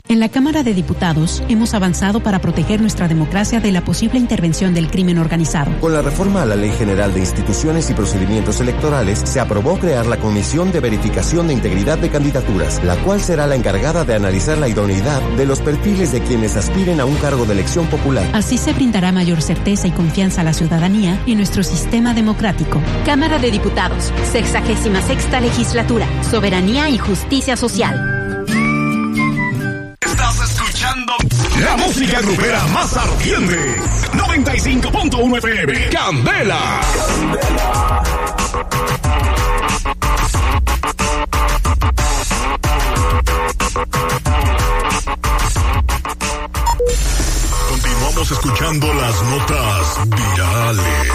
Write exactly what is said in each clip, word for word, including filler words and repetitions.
En la Cámara de Diputados hemos avanzado para proteger nuestra democracia de la posible intervención del crimen organizado. Con la reforma a la Ley General de Instituciones y Procedimientos Electorales, se aprobó crear la Comisión de Verificación de Integridad de Candidaturas, la cual será la encargada de analizar la idoneidad de los perfiles de quienes aspiren a un cargo de elección popular. Así se brindará mayor certeza y confianza a la ciudadanía y nuestro sistema democrático. Cámara de Diputados, sexagésima sexta legislatura, soberanía y justicia social. La música grupera más ardiente. noventa y cinco punto uno F M. Candela. Candela. Continuamos escuchando las notas virales.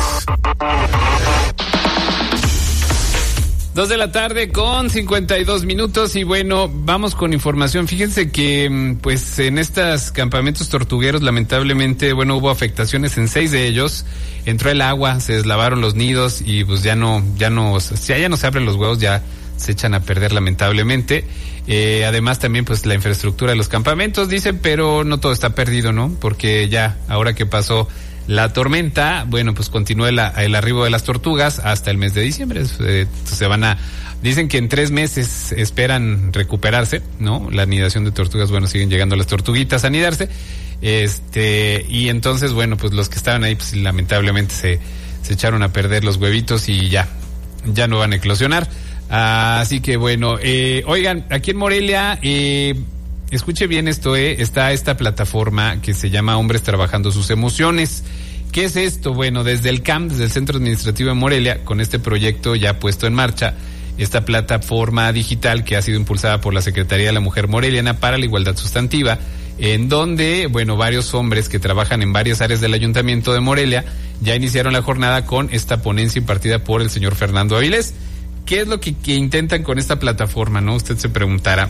Dos de la tarde con cincuenta y dos minutos y bueno, vamos con información. Fíjense que pues en estos campamentos tortugueros lamentablemente, bueno, hubo afectaciones en seis de ellos. Entró el agua, se deslavaron los nidos y pues ya no, ya no, si ya no se abren los huevos, ya se echan a perder lamentablemente. Eh, además también pues la infraestructura de los campamentos, dicen, pero no todo está perdido, ¿no? Porque ya, ahora que pasó la tormenta, bueno, pues continúa el, el arribo de las tortugas hasta el mes de diciembre. Eh, se van a, dicen que en tres meses esperan recuperarse, ¿no? La anidación de tortugas, bueno, siguen llegando las tortuguitas a anidarse. Este, y entonces, bueno, pues los que estaban ahí, pues lamentablemente se, se echaron a perder los huevitos y ya, ya no van a eclosionar. Ah, así que bueno, eh, oigan, aquí en Morelia, eh, escuche bien esto, eh, está esta plataforma que se llama Hombres Trabajando Sus Emociones. ¿Qué es esto? Bueno, desde el C A M, desde el Centro Administrativo de Morelia, con este proyecto ya puesto en marcha, esta plataforma digital que ha sido impulsada por la Secretaría de la Mujer Moreliana para la Igualdad Sustantiva, en donde, bueno, varios hombres que trabajan en varias áreas del Ayuntamiento de Morelia ya iniciaron la jornada con esta ponencia impartida por el señor Fernando Avilés. ¿Qué es lo que, que intentan con esta plataforma, no? Usted se preguntará.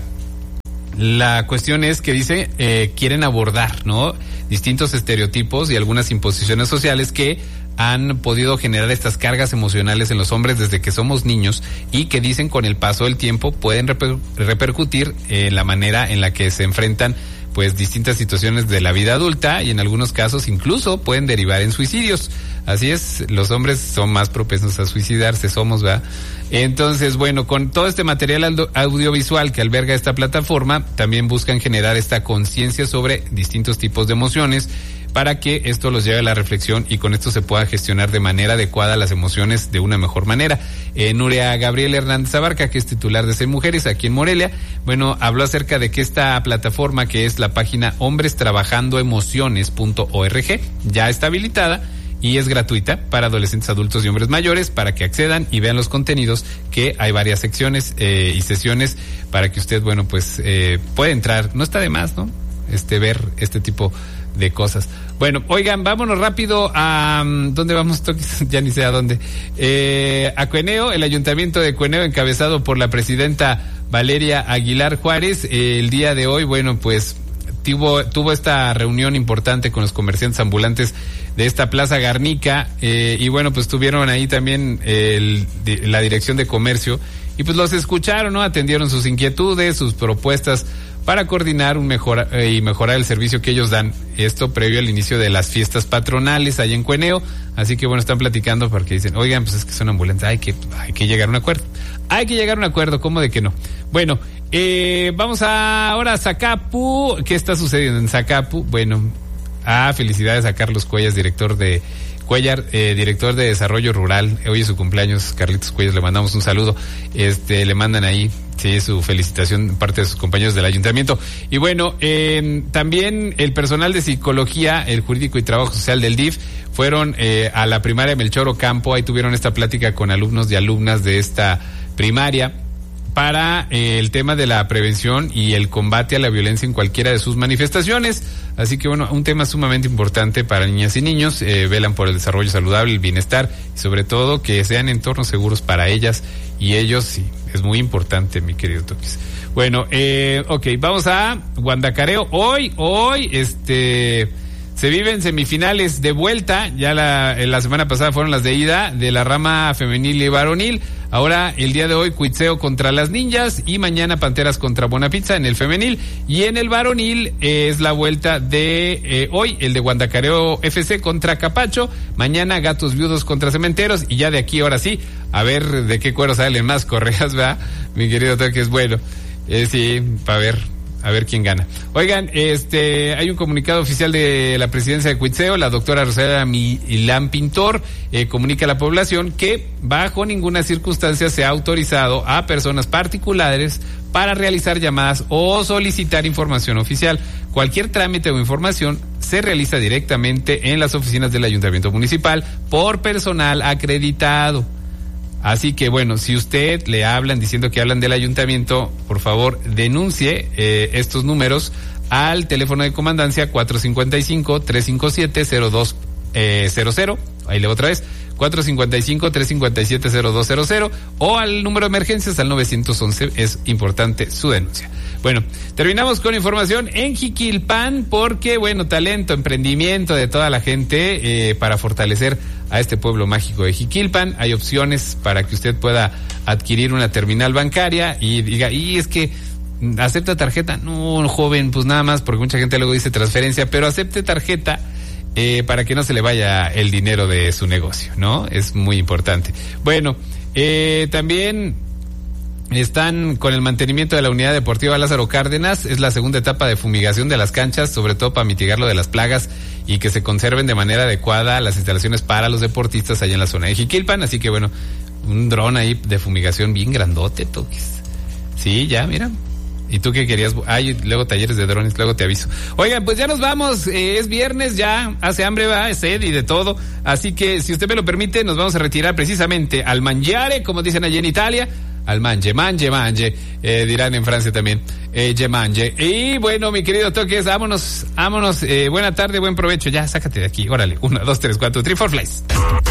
La cuestión es que dice, eh, quieren abordar, ¿no? Distintos estereotipos y algunas imposiciones sociales que han podido generar estas cargas emocionales en los hombres desde que somos niños y que dicen con el paso del tiempo pueden reper- repercutir en la manera en la que se enfrentan pues distintas situaciones de la vida adulta y en algunos casos incluso pueden derivar en suicidios. Así es, los hombres son más propensos a suicidarse, somos, ¿verdad? Entonces, bueno, con todo este material audiovisual que alberga esta plataforma, también buscan generar esta conciencia sobre distintos tipos de emociones para que esto los lleve a la reflexión y con esto se pueda gestionar de manera adecuada las emociones de una mejor manera. Eh, Nuria Gabriel Hernández Abarca, que es titular de Ser Mujeres aquí en Morelia, bueno, habló acerca de que esta plataforma, que es la página hombres trabajando emociones punto org, ya está habilitada y es gratuita para adolescentes, adultos y hombres mayores para que accedan y vean los contenidos, que hay varias secciones eh, y sesiones para que usted, bueno, pues eh, puede entrar, no está de más, ¿no? Este, ver este tipo de cosas. Bueno, oigan, vámonos rápido a... ¿Dónde vamos? Ya ni sé a dónde. Eh, a Cueneo, el Ayuntamiento de Cueneo, encabezado por la presidenta Valeria Aguilar Juárez, eh, el día de hoy, bueno, pues tuvo, tuvo esta reunión importante con los comerciantes ambulantes de esta Plaza Garnica, eh, y bueno, pues tuvieron ahí también el, la Dirección de Comercio, y pues los escucharon, ¿no? Atendieron sus inquietudes, sus propuestas para coordinar un mejor, eh, y mejorar el servicio que ellos dan, esto previo al inicio de las fiestas patronales allá en Cueneo. Así que bueno, están platicando porque dicen, oigan, pues es que son ambulantes, hay que, hay que llegar a un acuerdo, hay que llegar a un acuerdo, ¿cómo de que no? Bueno, eh, vamos a, ahora a Zacapu. ¿Qué está sucediendo en Zacapu? Bueno, ah, felicidades a Carlos Cuellas, director de Cuellar, eh, director de Desarrollo Rural. Hoy es su cumpleaños, Carlitos Cuellas, le mandamos un saludo. Este, le mandan ahí, sí, su felicitación de parte de sus compañeros del ayuntamiento. Y bueno, eh, también el personal de psicología, el jurídico y trabajo social del D I F fueron eh, a la primaria Melchor Ocampo. Ahí tuvieron esta plática con alumnos y alumnas de esta primaria para eh, el tema de la prevención y el combate a la violencia en cualquiera de sus manifestaciones. Así que bueno, un tema sumamente importante para niñas y niños, eh, velan por el desarrollo saludable, el bienestar y sobre todo que sean entornos seguros para ellas y ellos. Sí, es muy importante, mi querido Toquis. Bueno, eh, ok, vamos a Guandacareo. Hoy, hoy, este... se viven semifinales de vuelta, ya la, la semana pasada fueron las de ida de la rama femenil y varonil. Ahora, el día de hoy, Cuitzeo contra las Ninjas y mañana Panteras contra Buenapizza en el femenil. Y en el varonil eh, es la vuelta de eh, hoy, el de Guandacareo F C contra Capacho. Mañana Gatos Viudos contra Cementeros. Y ya de aquí, ahora sí, a ver de qué cuero salen más correas, ¿verdad? Mi querido Toque, es bueno. Eh, sí, para ver. A ver quién gana. Oigan, este, hay un comunicado oficial de la presidencia de Cuitzeo. La doctora Rosalia Milán Pintor eh, comunica a la población que bajo ninguna circunstancia se ha autorizado a personas particulares para realizar llamadas o solicitar información oficial. Cualquier trámite o información se realiza directamente en las oficinas del Ayuntamiento Municipal por personal acreditado. Así que bueno, si usted le hablan diciendo que hablan del ayuntamiento, por favor denuncie eh, estos números al teléfono de comandancia cuatro cinco cinco, tres cinco siete, cero dos cero cero, ahí le voy otra vez, cuatro cinco cinco, tres cinco siete, cero dos cero cero, o al número de emergencias al nueve once, es importante su denuncia. Bueno, terminamos con información en Jiquilpan porque, bueno, talento, emprendimiento de toda la gente eh, para fortalecer a este pueblo mágico de Jiquilpan. Hay opciones para que usted pueda adquirir una terminal bancaria y diga, y es que acepta tarjeta. No, joven, pues nada más, porque mucha gente luego dice transferencia, pero acepte tarjeta eh, para que no se le vaya el dinero de su negocio, ¿no? Es muy importante. Bueno, eh, también están con el mantenimiento de la unidad deportiva Lázaro Cárdenas. Es la segunda etapa de fumigación de las canchas, sobre todo para mitigar lo de las plagas y que se conserven de manera adecuada las instalaciones para los deportistas allá en la zona de Jiquilpan. Así que bueno, un dron ahí de fumigación bien grandote, Toques. Sí, ya, mira. ¿Y tú qué querías? Ay, luego talleres de drones, luego te aviso. Oigan, pues ya nos vamos, eh, es viernes, ya hace hambre, va, es sed y de todo. Así que, si usted me lo permite, nos vamos a retirar precisamente al mangiare, como dicen allí en Italia. Al manje, manje, manje, eh, dirán en Francia también, eh, je manje. Y bueno, mi querido Toques, vámonos, vámonos, eh, buena tarde, buen provecho, ya, sácate de aquí, órale, uno, dos, tres, cuatro, three, four, flies.